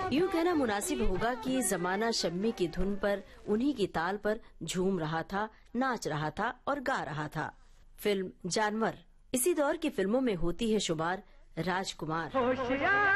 यूँ कहना मुनासिब होगा कि जमाना शम्मी की धुन पर, उन्हीं की ताल पर झूम रहा था, नाच रहा था और गा रहा था। फिल्म जानवर इसी दौर की फिल्मों में होती है शुमार। राजकुमार